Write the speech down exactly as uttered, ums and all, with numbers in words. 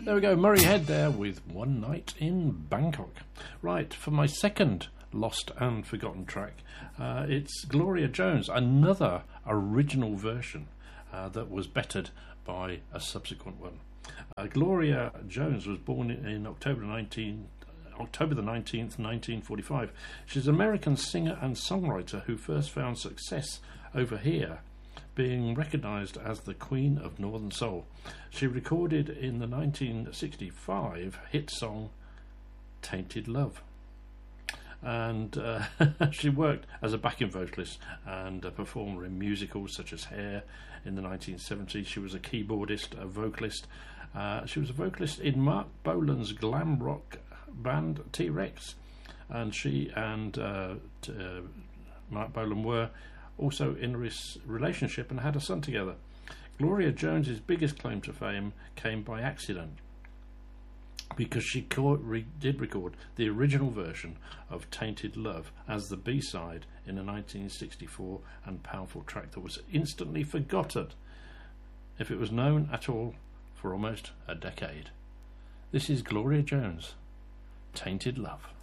There we go, Murray Head there with One Night in Bangkok. Right, for my second lost and forgotten track, uh, it's Gloria Jones, another original version uh, that was bettered by a subsequent one. Uh, Gloria Jones was born in, in October nineteenth, October the nineteenth, nineteen forty-five. She's an American singer and songwriter who first found success over here, being recognised as the Queen of Northern Soul. She recorded in the nineteen sixty-five hit song Tainted Love. And uh, she worked as a backing vocalist and a performer in musicals such as Hair in the nineteen seventies. She was a keyboardist, a vocalist. Uh, she was a vocalist in Mark Bolan's glam rock band T-Rex. And she and uh, t- uh, Mark Bolan were also in a res- relationship and had a son together. Gloria Jones's biggest claim to fame came by accident, because she co- re- did record the original version of Tainted Love as the B-side in a nineteen sixty-four and powerful track that was instantly forgotten, if it was known at all, for almost a decade. This is Gloria Jones, Tainted Love.